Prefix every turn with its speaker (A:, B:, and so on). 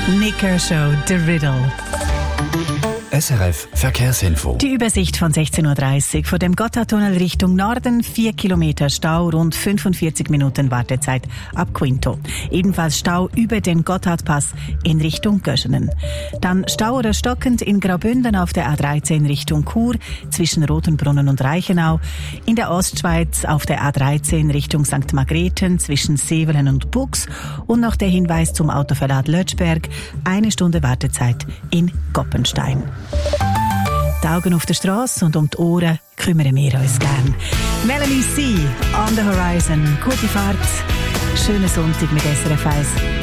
A: Nick Kershaw, The Riddle.
B: SRF Verkehrsinfo.
A: Die Übersicht von 16.30 Uhr. Vor dem Gotthardtunnel Richtung Norden 4 Kilometer Stau, rund 45 Minuten Wartezeit ab Quinto. Ebenfalls Stau über den Gotthardpass in Richtung Göschenen. Dann Stau oder stockend in Graubünden auf der A13 Richtung Chur zwischen Rotenbrunnen und Reichenau. In der Ostschweiz auf der A13 Richtung St. Margrethen zwischen Sevelen und Bux. Und noch der Hinweis zum Autoverlad Lötschberg. 1 Stunde Wartezeit in Goppenstein. Die Augen auf der Straße und um die Ohren kümmern wir uns gern. Melanie C. On the Horizon. Gute Fahrt. Schönen Sonntag mit SRF 1.